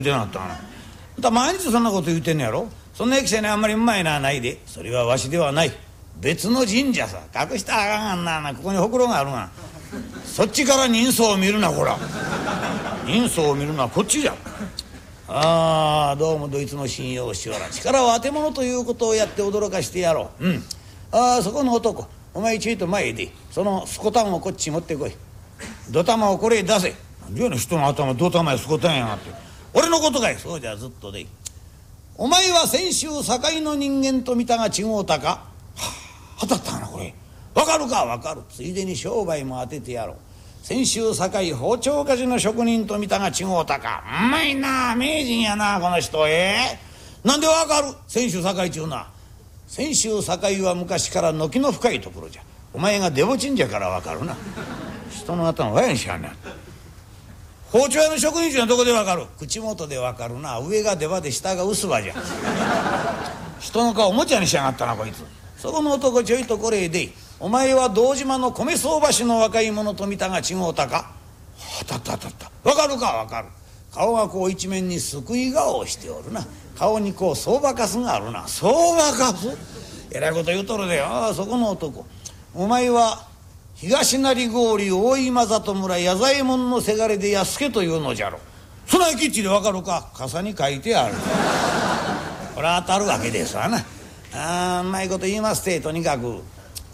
でなったな。あんた毎日そんなこと言うてんのやろ。そんな駅舎にあんまりうまいなないで。それはわしではない。別の神社さ。隠したらあかんがんな。ここにほくろがあるが。そっちから人相を見るな、ほら。人相を見るのはこっちじゃ。ああ、どうもどいつも信用しよら。力は当て物ということをやって驚かしてやろう。ああ、そこの男、お前ちょいと前へで、そのスコタンをこっち持ってこい。ドタマをこれへ出せ。何でやねん、人の頭ドタマやスコタンやがって。俺のことかい。そうじゃずっとで。お前は先週境の人間と見たが違うたか。はあ、当たったかなこれ。わかるか。わかる。ついでに商売も当ててやろう。先週境包丁鍛冶の職人と見たが違うたか。うまいな、名人やなこの人。なんでわかる。先週境ちゅうな。先週境は昔から軒の深いところじゃ。お前がデボチンじゃからわかるな。人の頭わやにしやんねん。包丁屋の職人ちゅうのはどこでわかる。口元でわかるな。上がデバで下が薄葉じゃ。人の顔おもちゃにしやがったなこいつ。そこの男ちょいとこれへでい。お前は堂島の米相場師の若い者と見たが違うたか。当たった当たった。わかるか。わかる。顔がこう一面に救い顔をしておるな。顔にこう相場かすがあるな。相場かす。えらいこと言うとるで。ああ、そこの男、お前は東成郡大今里村矢左衛門のせがれで安家というのじゃろ。そないきっちりわかるか。傘に書いてある。これは当たるわけですわな。ああ、うまいこと言いますて。とにかく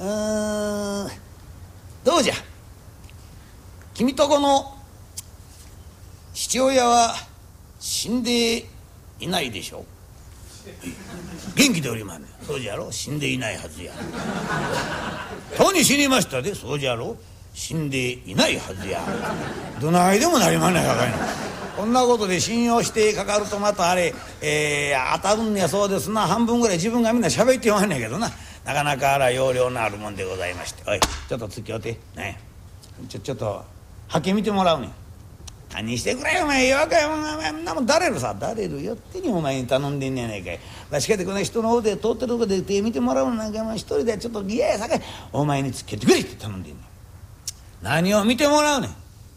どうじゃ、君とこの父親は死んでいないでしょう。元気でおりまんねん。そうじゃろ。死んでいないはずや。とうに死にましたで。そうじゃろ。死んでいないはずや。どないでもなりまんねんさかいな。こんなことで信用してかかるとまたあれ、当たるんやそうですな。半分ぐらい自分がみんな喋って言わんねんけどな。なかなかあら要領のあるもんでございまして。おい、ちょっとつきおてね。ちょっとはけ見てもらうねん。何してくれよお前。若いもんがお前んなもんだれるさ。だれるよってにお前に頼んでんねやないかい。わしかてこの人の方で通ってるとこで手見てもらうのなんか一人でちょっと嫌やさかいお前につけてくれって頼んでんねん。何を見てもらうねん。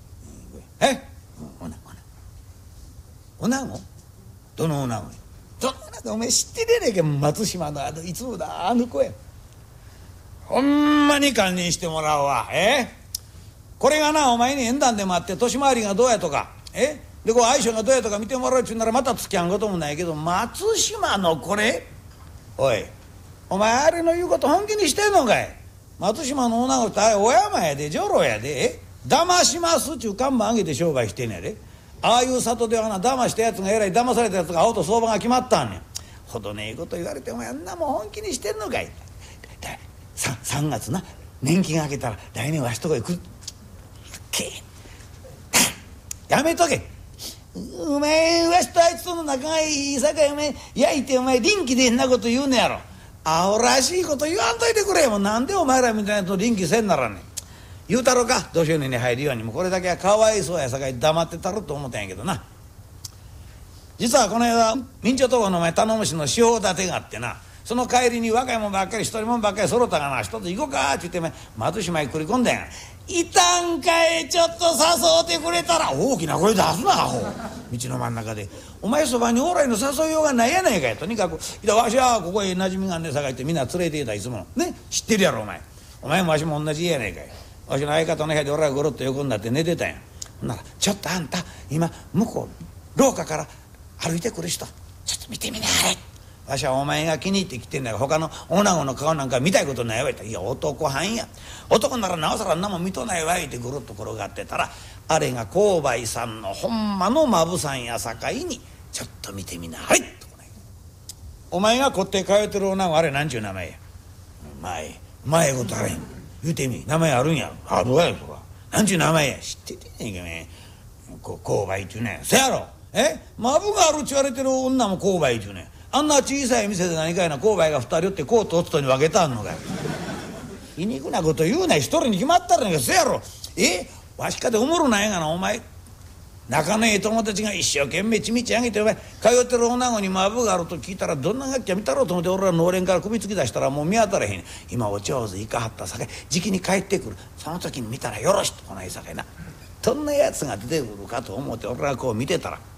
おなご。どのおなごや。どのおなごお前知ってるやないか。松島のいつもだあの子や。ほんまに堪忍してもらうわ。これがなお前に縁談でもあって年回りがどうやとかでこう相性がどうやとか見てもらうっちゅうならまた付き合うこともないけど、松島のこれ。おい、お前あれの言うこと本気にしてんのかい。松島の女子ってあれお山やで女郎やで。騙しますっちゅう看板上げて商売してんねやで。ああいう里ではな騙したやつがえらい騙されたやつが青と相場が決まったんねん。ほどねえこと言われてお前あんなもん本気にしてんのかい。3月な年金が明けたら来年わしとこへ来る。やめとけ。お前わしとあいつとの仲がいいさかいお前焼いてお前臨機で変なこと言うねやろ。アホらしいこと言わんといてくれよ。なんでお前らみたいなと臨機せんならんねん。言うたろか。どうしようねに入るようにもこれだけはかわいそうやさかい黙ってたろと思ったんやけどな。実はこの間明朝東郷のお前頼むしの司法立てがあってな。その帰りに若いもんばっかり一人もんばっかり揃ったがな。一つ行こうかって言って松島へ繰り込んだんや。いたんかい。ちょっと誘うてくれたら。大きな声出すなアホ。道の真ん中でお前そばに往来の誘いようがないやないかい。とにかくわしはここへ馴染みがあんねんさかいってみんな連れていたいつものね。知ってるやろお前。お前もわしも同じ家やないかい。わしの相方の部屋で俺はゴロッと横になって寝てたんや。ほんならちょっとあんた今向こう廊下から歩いてくる人ちょっと見てみなはれ。わしはお前が気に入ってきてんだから他の女子の顔なんか見たいことないわいって。いや男はんや。男ならなおさらんなもん見とないわいってぐるっと転がってたらあれが勾配さんのほんまのまぶさんやさかいにちょっと見てみなはれ。お前がこって通ってる女子あれなんちゅう名前や。前ことあれへん。言うてみ名前あるんやろ。あるわよそら。なんちゅう名前や。知っててんねんけどね。勾配っちゅうねん。せやろ。マブがあるっちゅわれてる女も勾配っちゅうねん。あんな小さい店で何かいな勾配が2人おってコートオツトに分けたんのかい。皮肉なこと言うな。一人に決まったらねんか。せやろ。わしかておもろないがなお前。仲のええ友達が一生懸命ちみちあげてお前通ってる女子にマブがあると聞いたらどんな楽器や見たろうと思って俺ら農連から首突き出したらもう見当たらへん。今お上手いかはったさかいじきに帰ってくる。その時に見たらよろしとこないさかいな。どんなやつが出てくるかと思って俺らこう見てたら